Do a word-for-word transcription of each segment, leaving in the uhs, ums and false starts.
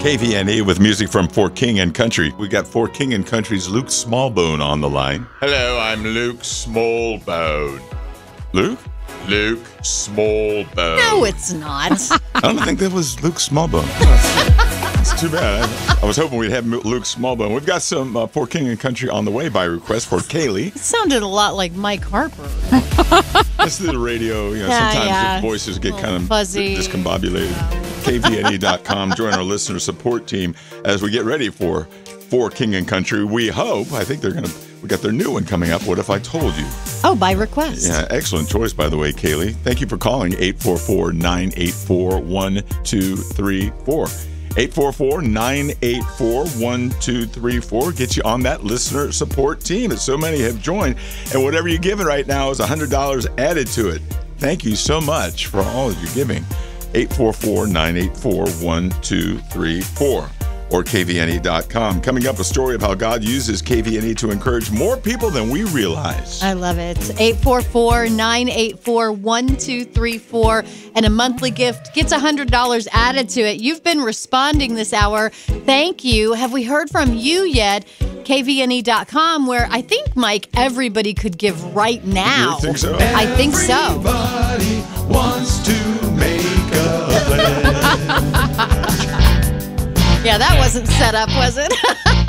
K V N E with music from For King and Country. We got For King and Country's Luke Smallbone on the line. Hello, I'm Luke Smallbone. Luke? Luke Smallbone. No, it's not. I don't think that was Luke Smallbone. It's too bad. I, I was hoping we'd have Luke Smallbone. We've got some uh, For King and Country on the way by request for Kaylee. It sounded a lot like Mike Harper. Listen to the radio. You know, Yeah, sometimes yeah. the voices get A kind of little fuzzy. discombobulated. K V N E dot com. Join our listener support team as we get ready for For King and Country. We hope. I think they're going to. We got their new one coming up. What If I Told You? Oh, by request. Yeah, excellent choice, by the way, Kaylee. Thank you for calling eight four four, nine eight four, one two three four. eight four four, nine eight four, one two three four. Get you on that listener support team, as so many have joined. And whatever you're giving right now is one hundred dollars added to it. Thank you so much for all of your giving. eight four four, nine eight four, one two three four. Or K V N E dot com. Coming up, a story of how God uses K V N E to encourage more people than we realize. I love it. eight four four, nine eight four, one two three four. And a monthly gift gets one hundred dollars added to it. You've been responding this hour. Thank you. Have we heard from you yet? K V N E dot com, where I think, Mike, everybody could give right now. You think so? I think so. Everybody wants to make a plan. Yeah, that wasn't set up, was it?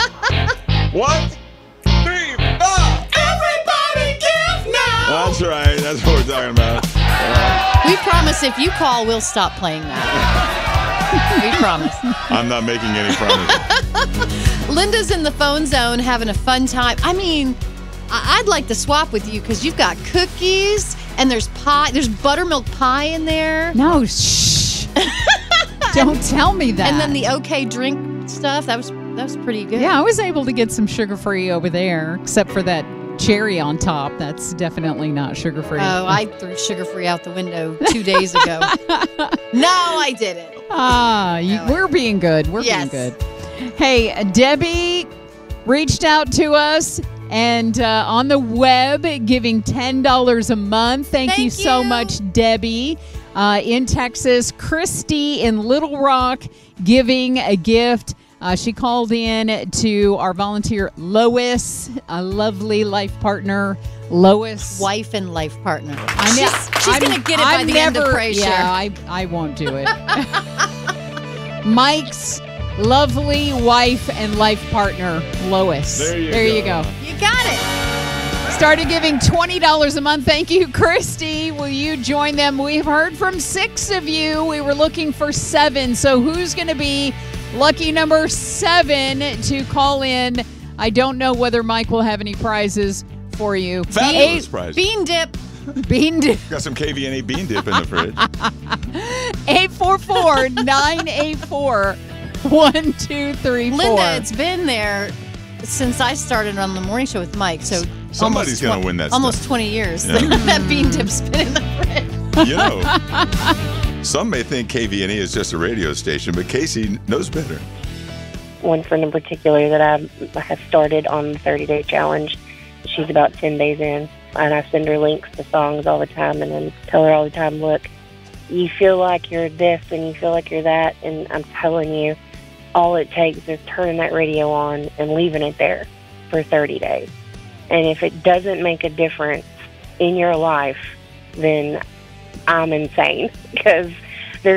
One, three, four. Everybody give now. That's right. That's what we're talking about. Uh, We promise if you call, we'll stop playing that. We promise. I'm not making any promises. Linda's in the phone zone having a fun time. I mean, I- I'd like to swap with you because you've got cookies and there's pie. There's buttermilk pie in there. No, shh. Don't tell me that. And then the OK drink stuff. That was that was pretty good. Yeah, I was able to get some sugar-free over there, except for that cherry on top. That's definitely not sugar-free. Oh, I threw sugar-free out the window two days ago. No, I didn't. Ah, you, No. we're being good. We're Yes. being good. Hey, Debbie reached out to us and uh, on the web giving ten dollars a month. Thank, Thank you so you. much, Debbie. Uh, in Texas, Christy in Little Rock giving a gift. Uh, she called in to our volunteer, Lois, a lovely life partner. Lois. Wife and life partner. I know- she's she's I'm- going to get it by I'm the end of never- praise Yeah, share. I, I won't do it. Mike's lovely wife and life partner, Lois. There you you go. go. You got it. Started giving twenty dollars a month. Thank you, Christy. Will you join them? We've heard from six of you. We were looking for seven. So who's going to be lucky number seven to call in? I don't know whether Mike will have any prizes for you. Fabulous Eight- prize. Bean dip. Bean dip. Got some K V N E bean dip in the fridge. eight four four, nine eight four, one two three four. Linda, it's been there since I started on the morning show with Mike. So Somebody's almost gonna twen- win that Almost stuff. twenty years. Yeah. That bean dip's been in the fridge. You know, some may think K V N E is just a radio station, but Casey knows better. One friend in particular that I have started on the thirty-day challenge, she's about ten days in, and I send her links to songs all the time and then tell her all the time, look, you feel like you're this and you feel like you're that, and I'm telling you, all it takes is turning that radio on and leaving it there for thirty days. And if it doesn't make a difference in your life, then I'm insane, because